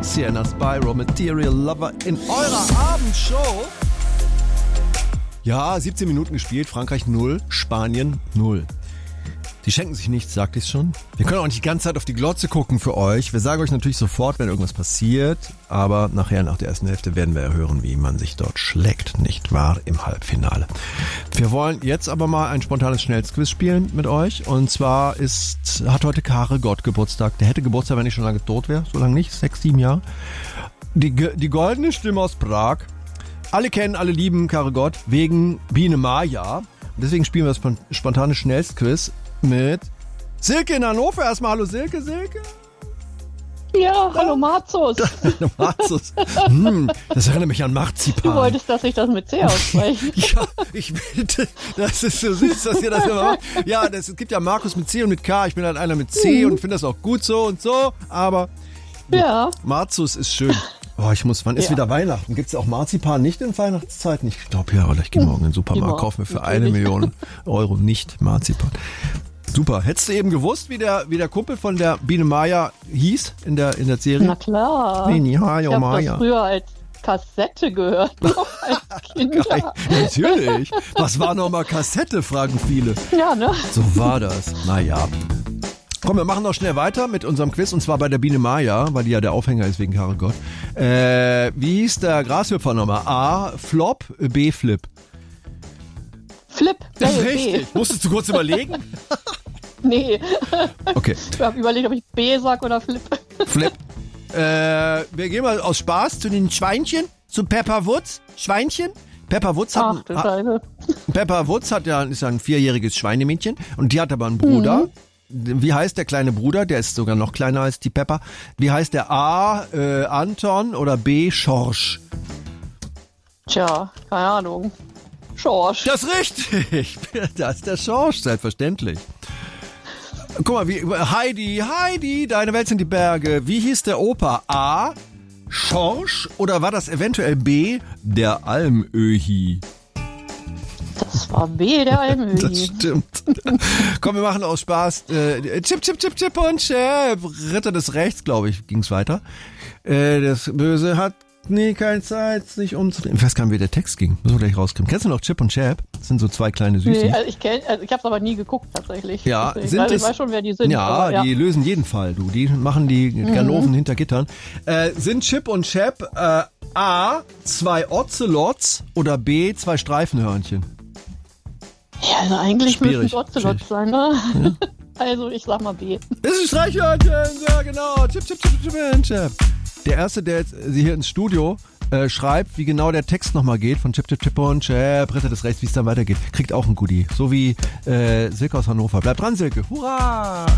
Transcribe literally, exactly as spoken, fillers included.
Sienna Spyro, Material Lover in eurer Abendshow. Ja, siebzehn Minuten gespielt, Frankreich null, Spanien null. Die schenken sich nichts, sagt ich schon. Wir können auch nicht die ganze Zeit auf die Glotze gucken für euch. Wir sagen euch natürlich sofort, wenn irgendwas passiert. Aber nachher, nach der ersten Hälfte, werden wir ja hören, wie man sich dort schlägt, nicht wahr, im Halbfinale. Wir wollen jetzt aber mal ein spontanes Schnellsquiz spielen mit euch. Und zwar ist, hat heute Kare Gott Geburtstag. Der hätte Geburtstag, wenn ich schon lange tot wäre. So lange nicht, sechs, sieben Jahre. Die, die goldene Stimme aus Prag. Alle kennen, alle lieben Kare Gott wegen Biene Maya. Und deswegen spielen wir das spontane Schnellsquiz mit Silke in Hannover. Erstmal hallo Silke, Silke. Ja, hallo Marzus. Hallo Marzus. Hm, das erinnert mich an Marzipan. Du wolltest, dass ich das mit C ausspreche. Ja, ich bitte. Das ist so süß, dass ihr das immer macht. Ja, das, es gibt ja Markus mit C und mit K. Ich bin halt einer mit C mhm. und finde das auch gut so und so. Aber ja. Marzus ist schön. Oh, ich muss, wann ist ja. wieder Weihnachten? Gibt es auch Marzipan nicht in Weihnachtszeiten? Ich glaube ja, oder ich gehe morgen in den Supermarkt, kaufe mir für eine Million Euro nicht Marzipan. Super. Hättest du eben gewusst, wie der, wie der Kumpel von der Biene Maya hieß in der, in der Serie? Na klar. Biene Maya, ich habe Maya. das früher als Kassette gehört, noch als Kinder. Geil. Natürlich. Was war nochmal Kassette, fragen viele. Ja, ne? So war das. Naja. Komm, wir machen noch schnell weiter mit unserem Quiz, und zwar bei der Biene Maya, weil die ja der Aufhänger ist wegen Kare Gott. Äh, wie hieß der Grashüpfer nochmal? A, Flop, B, Flip. Flip. Das ist richtig. B. Musstest du kurz überlegen? Nee. Okay. Ich habe überlegt, ob ich B sag oder Flip. Flip. Äh, wir gehen mal aus Spaß zu den Schweinchen, zu Pepper Woods. Schweinchen. Pepper Woods hat, Ach, du Scheiße. Pepper Woods hat ja, ist ja ein vierjähriges Schweinemädchen und die hat aber einen Bruder. Mhm. Wie heißt der kleine Bruder? Der ist sogar noch kleiner als die Pepper. Wie heißt der? A, äh, Anton oder B, Schorsch? Tja, keine Ahnung. Schorsch. Das ist richtig. Das ist der Schorsch, selbstverständlich. Guck mal, wie, Heidi, Heidi, deine Welt sind die Berge. Wie hieß der Opa? A, Schorsch oder war das eventuell B, der Almöhi? Das war B, der Almöhi. Das stimmt. Komm, wir machen aus Spaß. Äh, Chip, Chip, Chip, Chip und Chap. Ritter des Rechts, glaube ich, ging's weiter. Äh, das Böse hat nie keine Zeit, sich umzudrehen. Ich weiß gar nicht, wie der Text ging. Müssen wir gleich rauskriegen. Kennst du noch Chip und Chap? Das sind so zwei kleine Süßis. Nee, also ich kenn, also ich habe es aber nie geguckt, tatsächlich. Ja, Deswegen. sind also es, ich weiß schon, wer die sind. Ja, aber, ja. die lösen jeden Fall, du. Die machen die Ganoven mhm. hinter Gittern. Äh, sind Chip und Chap äh, A, zwei Ocelots oder B, zwei Streifenhörnchen? Ja, also eigentlich Schwierig. müssen es Ocelots sein, ne? Ja. Also ich sag mal B. Das ist ein Streichhörnchen, ja genau. Chip, Chip, Chip, Chip, Chip, Chip. Der Erste, der jetzt hier ins Studio äh, schreibt, wie genau der Text nochmal geht von Chip, Chip, Chip und Chap, Ritter des Rechts, wie es dann weitergeht, kriegt auch ein Goodie. So wie äh, Silke aus Hannover. Bleibt dran, Silke. Hurra!